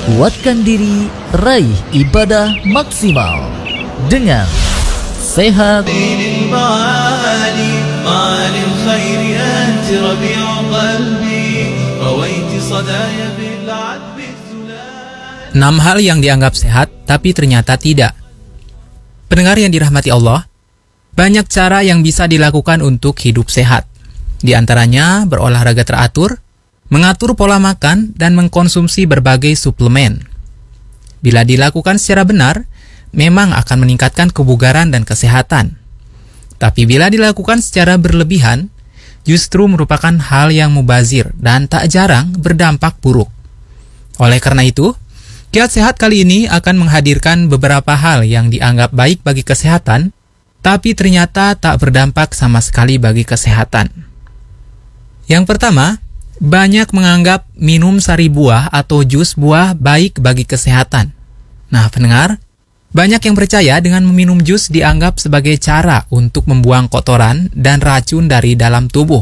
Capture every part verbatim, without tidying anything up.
Kuatkan diri, raih ibadah maksimal dengan sehat. Enam hal yang dianggap sehat tapi ternyata tidak. Pendengar yang dirahmati Allah, banyak cara yang bisa dilakukan untuk hidup sehat. Di antaranya berolahraga teratur, mengatur pola makan, dan mengkonsumsi berbagai suplemen. Bila dilakukan secara benar, memang akan meningkatkan kebugaran dan kesehatan. Tapi bila dilakukan secara berlebihan, justru merupakan hal yang mubazir dan tak jarang berdampak buruk. Oleh karena itu, Kiat Sehat kali ini akan menghadirkan beberapa hal yang dianggap baik bagi kesehatan, tapi ternyata tak berdampak sama sekali bagi kesehatan. Yang pertama, banyak menganggap minum sari buah atau jus buah baik bagi kesehatan. Nah, pendengar, banyak yang percaya dengan meminum jus dianggap sebagai cara untuk membuang kotoran dan racun dari dalam tubuh,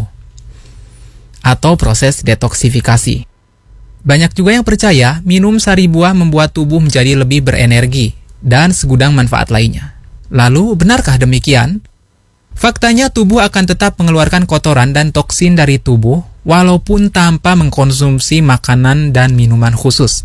atau proses detoksifikasi. Banyak juga yang percaya minum sari buah membuat tubuh menjadi lebih berenergi dan segudang manfaat lainnya. Lalu, benarkah demikian? Faktanya tubuh akan tetap mengeluarkan kotoran dan toksin dari tubuh walaupun tanpa mengkonsumsi makanan dan minuman khusus.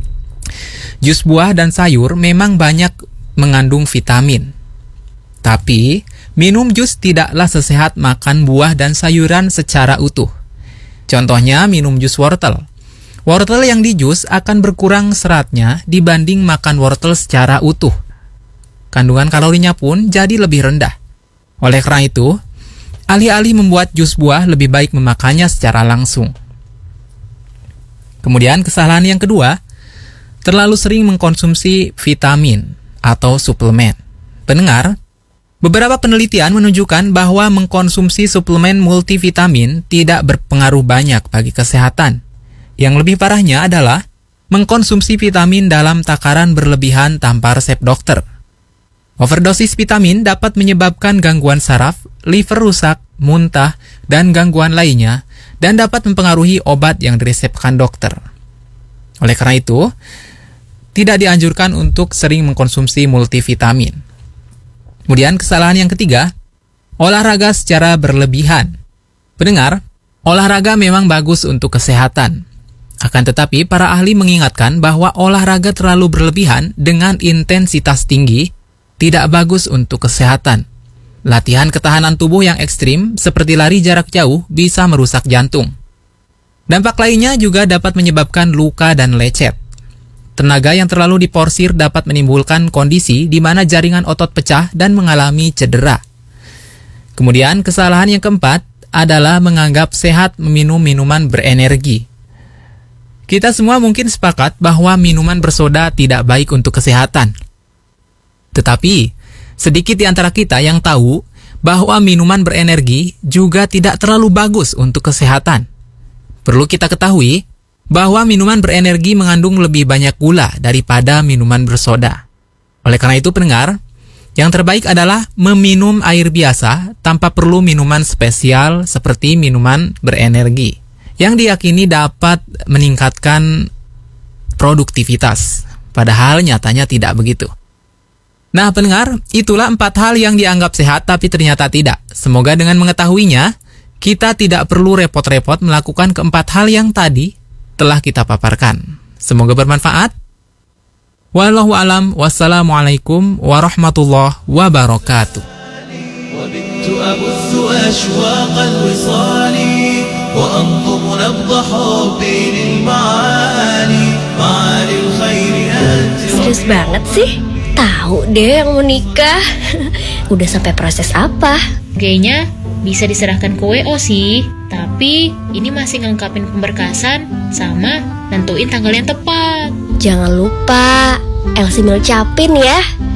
Jus buah dan sayur memang banyak mengandung vitamin. Tapi, minum jus tidaklah sesehat makan buah dan sayuran secara utuh. Contohnya minum jus wortel. Wortel yang dijus akan berkurang seratnya dibanding makan wortel secara utuh. Kandungan kalorinya pun jadi lebih rendah. Oleh karena itu, alih-alih membuat jus buah lebih baik memakannya secara langsung. Kemudian kesalahan yang kedua, terlalu sering mengkonsumsi vitamin atau suplemen. Pendengar, beberapa penelitian menunjukkan bahwa mengkonsumsi suplemen multivitamin tidak berpengaruh banyak bagi kesehatan. Yang lebih parahnya adalah mengkonsumsi vitamin dalam takaran berlebihan tanpa resep dokter. Overdosis vitamin dapat menyebabkan gangguan saraf, liver rusak, muntah, dan gangguan lainnya, dan dapat mempengaruhi obat yang diresepkan dokter. Oleh karena itu, tidak dianjurkan untuk sering mengkonsumsi multivitamin. Kemudian kesalahan yang ketiga, olahraga secara berlebihan. Pendengar, olahraga memang bagus untuk kesehatan. Akan tetapi, para ahli mengingatkan bahwa olahraga terlalu berlebihan dengan intensitas tinggi tidak bagus untuk kesehatan. Latihan ketahanan tubuh yang ekstrim seperti lari jarak jauh bisa merusak jantung. Dampak lainnya juga dapat menyebabkan luka dan lecet. Tenaga yang terlalu diporsir dapat menimbulkan kondisi di mana jaringan otot pecah dan mengalami cedera. Kemudian kesalahan yang keempat adalah menganggap sehat meminum minuman berenergi. Kita semua mungkin sepakat bahwa minuman bersoda tidak baik untuk kesehatan. Tetapi, sedikit di antara kita yang tahu bahwa minuman berenergi juga tidak terlalu bagus untuk kesehatan. Perlu kita ketahui bahwa minuman berenergi mengandung lebih banyak gula daripada minuman bersoda. Oleh karena itu, pendengar, yang terbaik adalah meminum air biasa tanpa perlu minuman spesial seperti minuman berenergi, yang diyakini dapat meningkatkan produktivitas. Padahal nyatanya tidak begitu. Nah, pendengar, itulah empat hal yang dianggap sehat tapi ternyata tidak. Semoga dengan mengetahuinya, kita tidak perlu repot-repot melakukan keempat hal yang tadi telah kita paparkan. Semoga bermanfaat. Wallahu alam, wassalamualaikum warahmatullahi wabarakatuh. Serius banget sih? Tahu deh yang mau nikah. Udah sampai proses apa? Kayaknya bisa diserahkan ke W O sih. Tapi ini masih ngelengkapin pemberkasan sama nentuin tanggal yang tepat. Jangan lupa Elsie ngucapin ya.